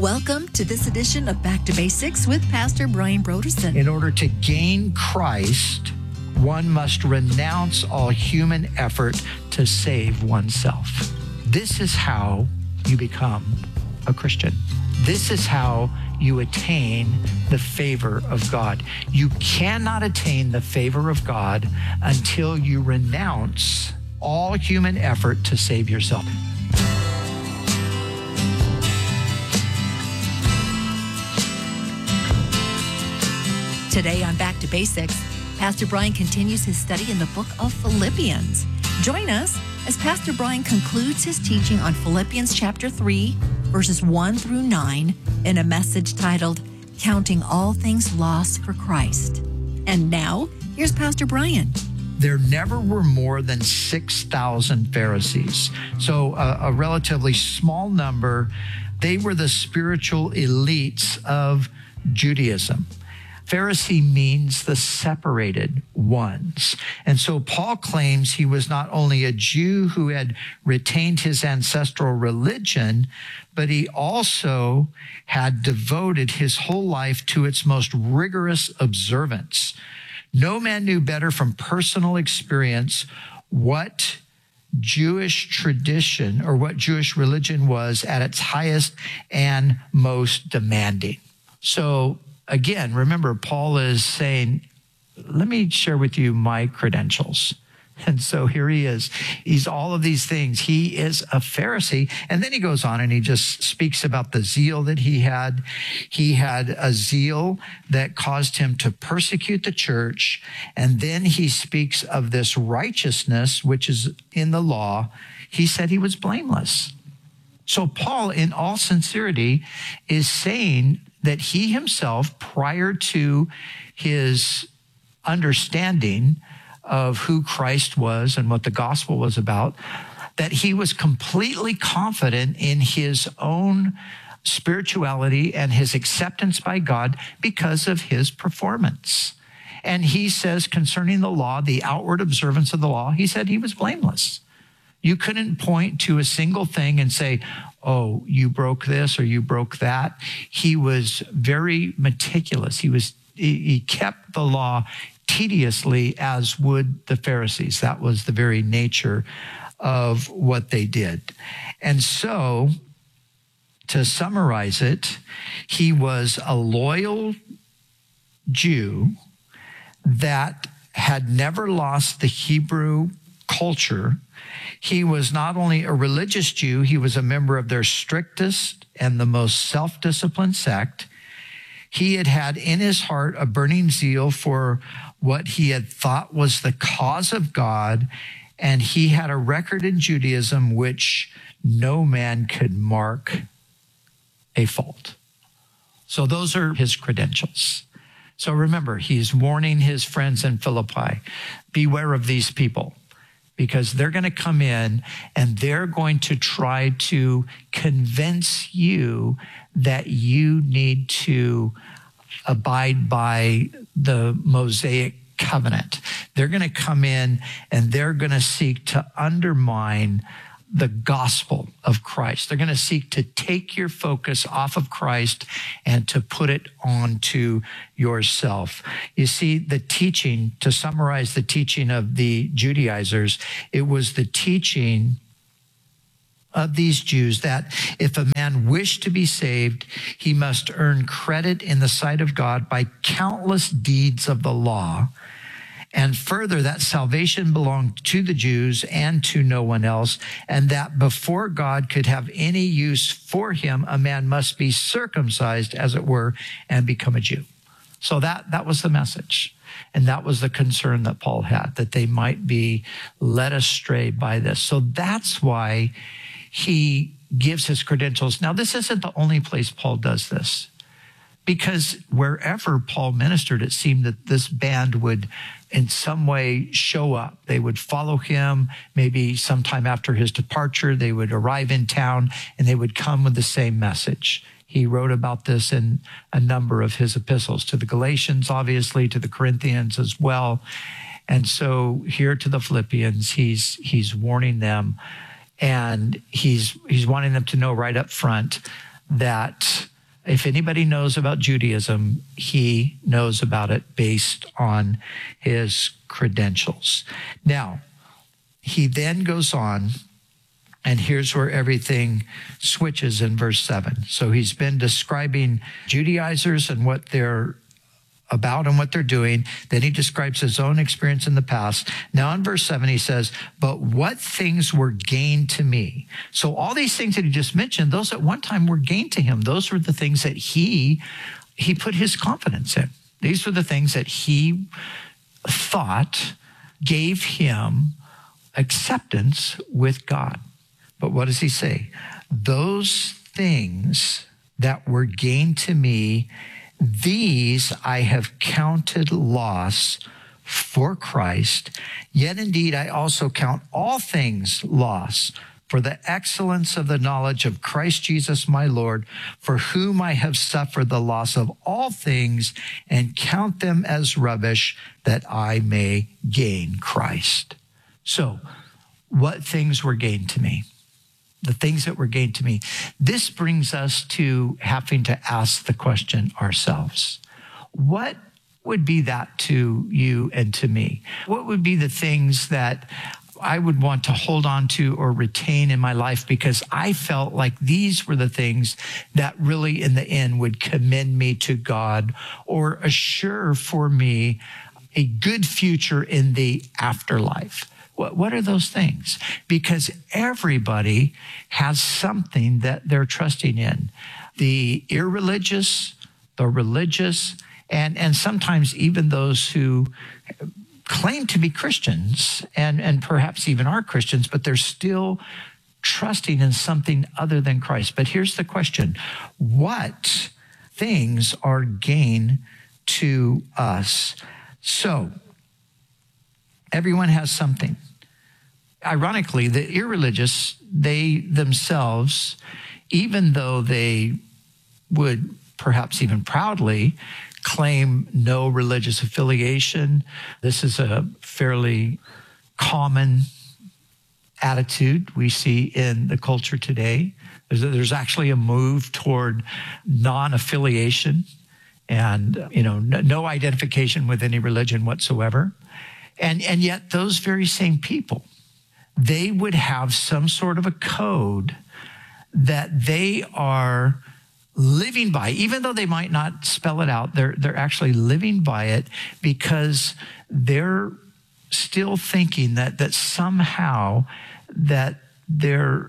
Welcome to this edition of Back to Basics with Pastor Brian Broderson. In order to gain Christ, one must renounce all human effort to save oneself. This is how you become a Christian. This is how you attain the favor of God. You cannot attain the favor of God until you renounce all human effort to save yourself. Today on Back to Basics, Pastor Brian continues his study in the book of Philippians. Join us as Pastor Brian concludes his teaching on Philippians chapter 3, verses 1 through 9, in a message titled, Counting All Things Lost for Christ. And now, here's Pastor Brian. There never were more than 6,000 Pharisees. So a relatively small number. They were the spiritual elites of Judaism. Pharisee means the separated ones. And so Paul claims he was not only a Jew who had retained his ancestral religion, but he also had devoted his whole life to its most rigorous observance. No man knew better from personal experience what Jewish tradition or what Jewish religion was at its highest and most demanding. So again, remember, Paul is saying, let me share with you my credentials. And so here he is. He's all of these things. He is a Pharisee. And then he goes on and he just speaks about the zeal that he had. He had a zeal that caused him to persecute the church. And then he speaks of this righteousness, which is in the law. He said he was blameless. So Paul, in all sincerity, is saying that he himself, prior to his understanding of who Christ was and what the gospel was about, that he was completely confident in his own spirituality and his acceptance by God because of his performance. And he says concerning the law, the outward observance of the law, he said he was blameless. You couldn't point to a single thing and say, oh, you broke this or you broke that. He was very meticulous. He kept the law tediously, as would the Pharisees. That was the very nature of what they did. And so, to summarize it, he was a loyal Jew that had never lost the Hebrew culture. He was not only a religious Jew, he was a member of their strictest and the most self-disciplined sect. He had had in his heart a burning zeal for what he had thought was the cause of God, and he had a record in Judaism which no man could mark a fault. So those are his credentials. So remember, he's warning his friends in Philippi, beware of these people, because they're going to come in and they're going to try to convince you that you need to abide by the Mosaic covenant. They're going to come in and they're going to seek to undermine the gospel of Christ. They're going to seek to take your focus off of Christ and to put it onto yourself. You see, the teaching, to summarize the teaching of the Judaizers, it was the teaching of these Jews that if a man wished to be saved, he must earn credit in the sight of God by countless deeds of the law. And further, that salvation belonged to the Jews and to no one else, and that before God could have any use for him, a man must be circumcised, as it were, and become a Jew. So that was the message. And that was the concern that Paul had, that they might be led astray by this. So that's why he gives his credentials. Now, this isn't the only place Paul does this, because wherever Paul ministered, it seemed that this band would in some way show up. They would follow him. Maybe sometime after his departure, they would arrive in town and they would come with the same message. He wrote about this in a number of his epistles, to the Galatians, obviously, to the Corinthians as well. And so here to the Philippians, he's warning them, and he's wanting them to know right up front that If anybody knows about Judaism, he knows about it based on his credentials. Now, he then goes on, and here's where everything switches in verse 7. So he's been describing Judaizers and what they're about and what they're doing. Then he describes his own experience in the past. Now in verse 7, he says, but what things were gained to me? So all these things that he just mentioned, those at one time were gained to him. Those were the things that he put his confidence in. These were the things that he thought gave him acceptance with God. But what does he say? Those things that were gained to me, these I have counted loss for Christ. Yet indeed I also count all things loss for the excellence of the knowledge of Christ Jesus my Lord, for whom I have suffered the loss of all things and count them as rubbish, that I may gain Christ. So, what things were gained to me? The things that were gained to me. This brings us to having to ask the question ourselves. What would be that to you and to me? What would be the things that I would want to hold on to or retain in my life because I felt like these were the things that really in the end would commend me to God or assure for me a good future in the afterlife? What are those things? Because everybody has something that they're trusting in. The irreligious, the religious, and sometimes even those who claim to be Christians and perhaps even are Christians, but they're still trusting in something other than Christ. But here's the question. What things are gain to us? So, everyone has something. Ironically, the irreligious, they themselves, even though they would perhaps even proudly claim no religious affiliation, this is a fairly common attitude we see in the culture today. There's actually a move toward non-affiliation and no identification with any religion whatsoever. And yet those very same people, they would have some sort of a code that they are living by, even though they might not spell it out, they're actually living by it because they're still thinking that somehow that there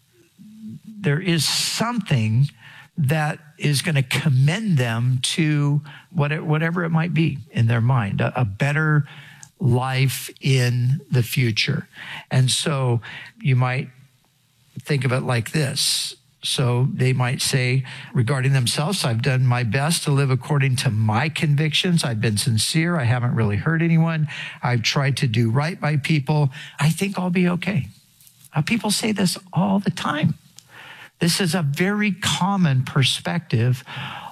is something that is going to commend them to whatever it might be in their mind, a better life in the future. And so you might think of it like this. So they might say regarding themselves, I've done my best to live according to my convictions. I've been sincere. I haven't really hurt anyone. I've tried to do right by people. I think I'll be okay. People say this all the time. This is a very common perspective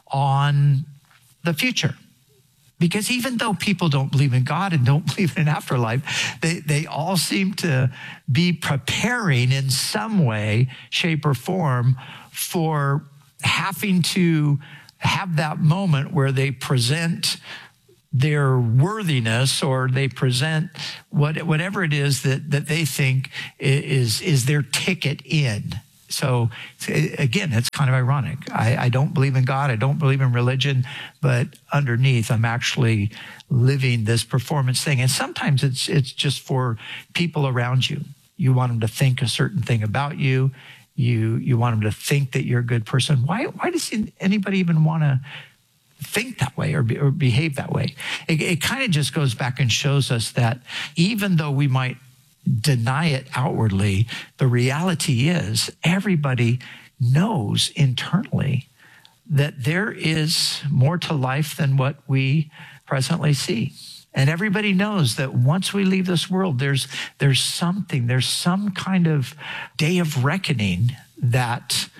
on the future. Because even though people don't believe in God and don't believe in an afterlife, they all seem to be preparing in some way, shape, or form for having to have that moment where they present their worthiness or they present whatever it is that they think is their ticket in. So again, it's kind of ironic. I don't believe in God. I don't believe in religion, but underneath, I'm actually living this performance thing. And sometimes it's just for people around you. You want them to think a certain thing about you. You want them to think that you're a good person. Why does anybody even want to think that way or behave that way? It kind of just goes back and shows us that even though we might deny it outwardly, the reality is everybody knows internally that there is more to life than what we presently see. And everybody knows that once we leave this world, there's some kind of day of reckoning that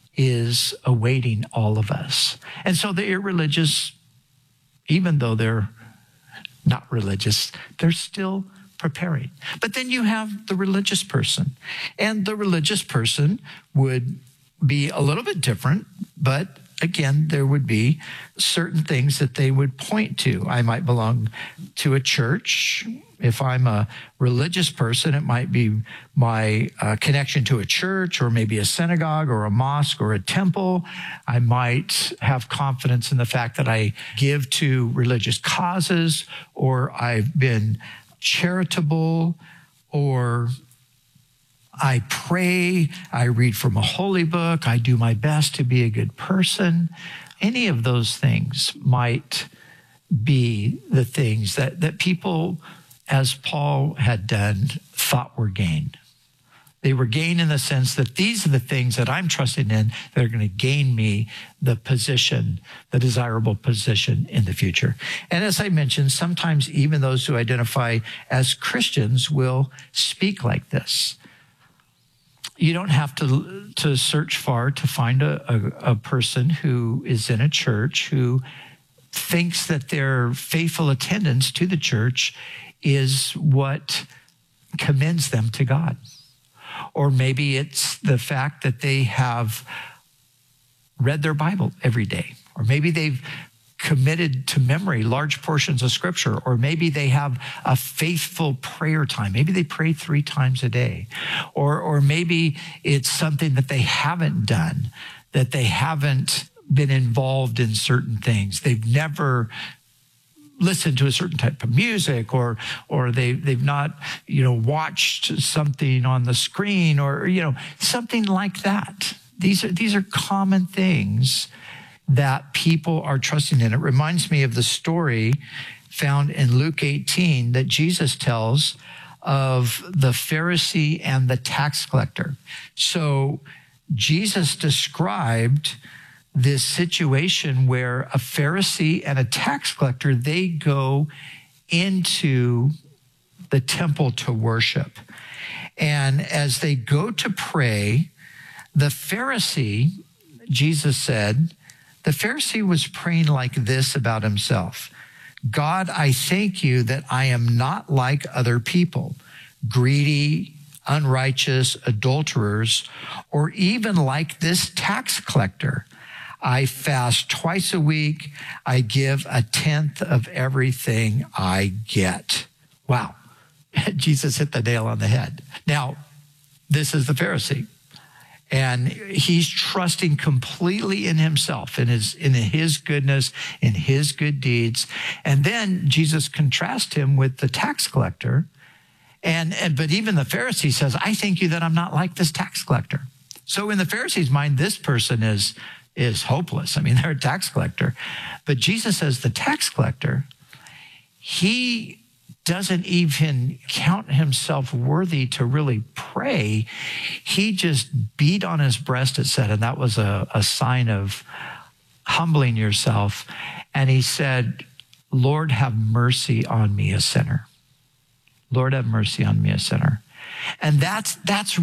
is awaiting all of us. And so the irreligious, even though they're not religious, they're still preparing. But then you have the religious person. And the religious person would be a little bit different, but again, there would be certain things that they would point to. I might belong to a church. If I'm a religious person, it might be my connection to a church or maybe a synagogue or a mosque or a temple. I might have confidence in the fact that I give to religious causes, or I've been charitable, or I pray, I read from a holy book, I do my best to be a good person. Any of those things might be the things that people, as Paul had done, thought were gain. They were gain in the sense that these are the things that I'm trusting in that are going to gain me the position, the desirable position in the future. And as I mentioned, sometimes even those who identify as Christians will speak like this. You don't have to search far to find a person who is in a church who thinks that their faithful attendance to the church is what commends them to God. Or maybe it's the fact that they have read their Bible every day. Or maybe they've committed to memory large portions of Scripture. Or maybe they have a faithful prayer time. Maybe they pray 3 times a day. Or maybe it's something that they haven't done, that they haven't been involved in certain things. They've never listened to a certain type of music, or they've not, watched something on the screen, or, something like that. These are common things that people are trusting in. It reminds me of the story found in Luke 18 that Jesus tells of the Pharisee and the tax collector. So Jesus described this situation where a Pharisee and a tax collector, they go into the temple to worship. And as they go to pray, the Pharisee, Jesus said, the Pharisee was praying like this about himself: God, I thank you that I am not like other people, greedy, unrighteous, adulterers, or even like this tax collector. I fast twice a week. I give 1/10 of everything I get. Wow. Jesus hit the nail on the head. Now, this is the Pharisee. And he's trusting completely in himself, in his goodness, in his good deeds. And then Jesus contrasts him with the tax collector. But even the Pharisee says, I thank you that I'm not like this tax collector. So in the Pharisee's mind, this person is hopeless. I mean, they're a tax collector. But Jesus says the tax collector, he doesn't even count himself worthy to really pray. He just beat on his breast, it said, and that was a sign of humbling yourself. And he said, Lord, have mercy on me, a sinner. Lord, have mercy on me, a sinner. And that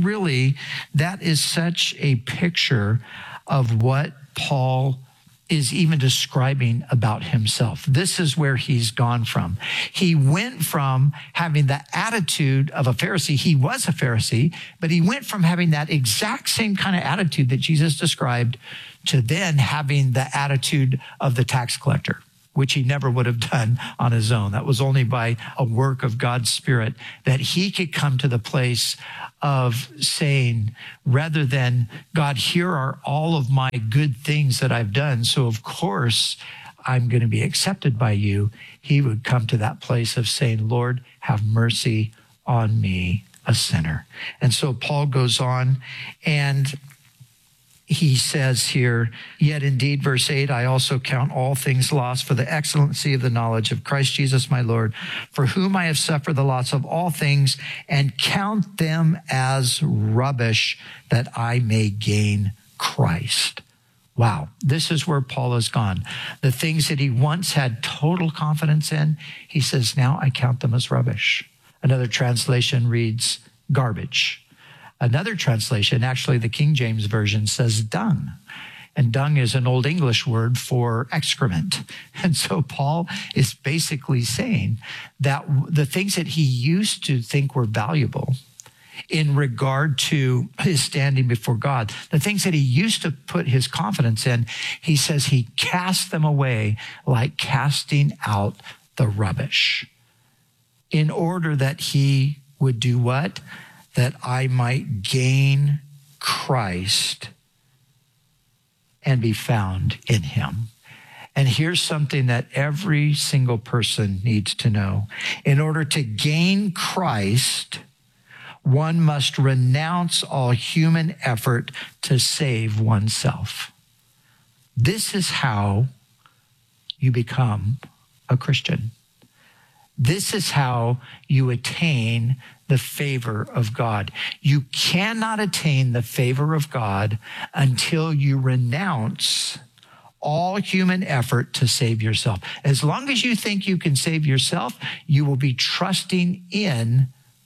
is such a picture of what Paul is even describing about himself. This is where he's gone from. He went from having the attitude of a Pharisee. He was a Pharisee, but he went from having that exact same kind of attitude that Jesus described to then having the attitude of the tax collector, which he never would have done on his own. That was only by a work of God's Spirit that he could come to the place of saying, rather than, God, here are all of my good things that I've done, so of course I'm going to be accepted by you. He would come to that place of saying, Lord, have mercy on me, a sinner. And so Paul goes on and he says here, yet indeed, verse 8, I also count all things lost for the excellency of the knowledge of Christ Jesus my Lord, for whom I have suffered the loss of all things, and count them as rubbish, that I may gain Christ. Wow, this is where Paul has gone. The things that he once had total confidence in, he says, now I count them as rubbish. Another translation reads garbage. Another translation, actually the King James Version, says dung. And dung is an Old English word for excrement. And so Paul is basically saying that the things that he used to think were valuable, in regard to his standing before God. The things that he used to put his confidence in, he says he cast them away like casting out the rubbish, in order that he would do what? That I might gain Christ and be found in him. And here's something that every single person needs to know. In order to gain Christ, one must renounce all human effort to save oneself. This is how you become a Christian. This is how you attain the favor of God. You cannot attain the favor of God until you renounce all human effort to save yourself. As long as you think you can save yourself, you will be trusting in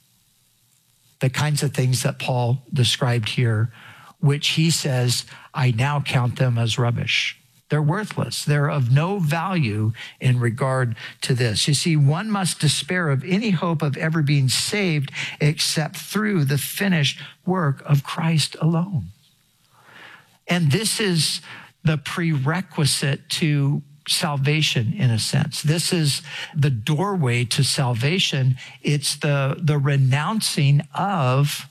the kinds of things that Paul described here, which he says, I now count them as rubbish. They're worthless. They're of no value in regard to this. You see, one must despair of any hope of ever being saved except through the finished work of Christ alone. And this is the prerequisite to salvation, in a sense. This is the doorway to salvation. It's the renouncing of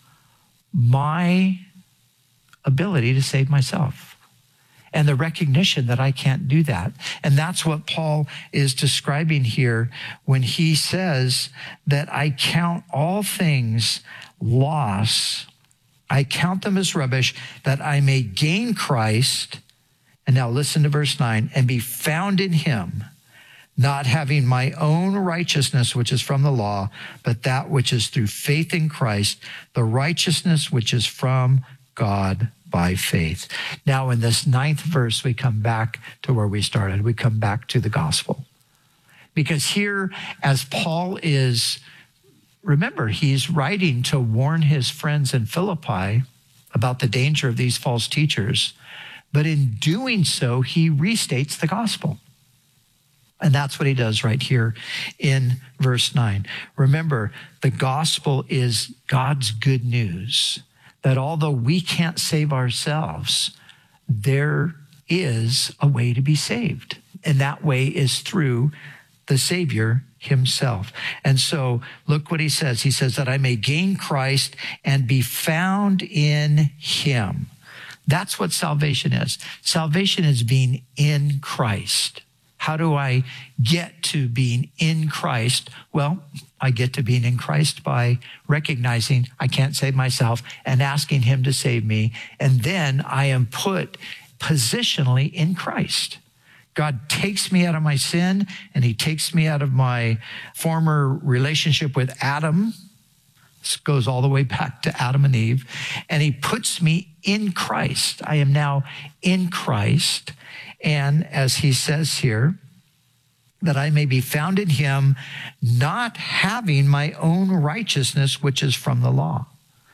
my ability to save myself, and the recognition that I can't do that. And that's what Paul is describing here when he says that I count all things loss. I count them as rubbish that I may gain Christ. And now listen to verse 9, and be found in him, not having my own righteousness, which is from the law, but that which is through faith in Christ, the righteousness which is from God by faith. Now, in this 9th verse, we come back to where we started. We come back to the gospel. Because here, as Paul is, remember, he's writing to warn his friends in Philippi about the danger of these false teachers. But in doing so, he restates the gospel. And that's what he does right here in verse 9. Remember, the gospel is God's good news, that although we can't save ourselves, there is a way to be saved. And that way is through the Savior himself. And so look what he says. He says that I may gain Christ and be found in him. That's what salvation is. Salvation is being in Christ. How do I get to being in Christ? Well, I get to being in Christ by recognizing I can't save myself and asking him to save me. And then I am put positionally in Christ. God takes me out of my sin, and he takes me out of my former relationship with Adam. This goes all the way back to Adam and Eve. And he puts me in Christ. I am now in Christ. And as he says here, that I may be found in him, not having my own righteousness, which is from the law.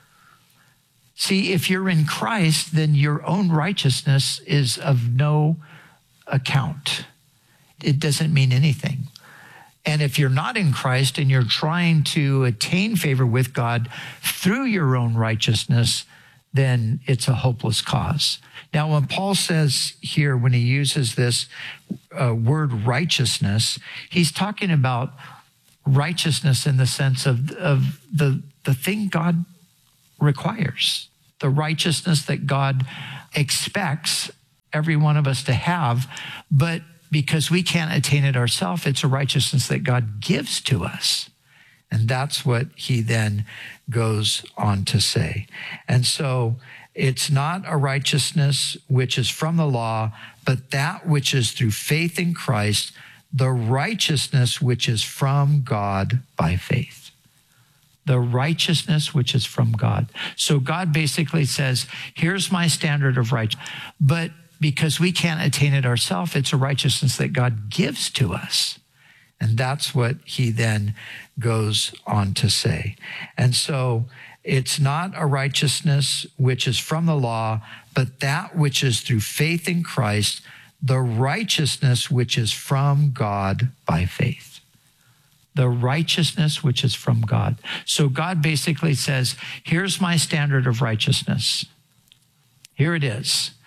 See, if you're in Christ, then your own righteousness is of no account. It doesn't mean anything. And if you're not in Christ and you're trying to attain favor with God through your own righteousness, then it's a hopeless cause. Now, when Paul says here, when he uses this word righteousness, he's talking about righteousness in the sense of the thing God requires, the righteousness that God expects every one of us to have. But because we can't attain it ourselves, it's a righteousness that God gives to us. And that's what he then goes on to say. And so it's not a righteousness which is from the law, but that which is through faith in Christ, the righteousness which is from God by faith. The righteousness which is from God. So God basically says, here's my standard of righteousness. But because we can't attain it ourselves, it's a righteousness that God gives to us. And that's what he then goes on to say. And so it's not a righteousness which is from the law, but that which is through faith in Christ, the righteousness which is from God by faith. the righteousness which is from God. So God basically says, here's my standard of righteousness. Here it is.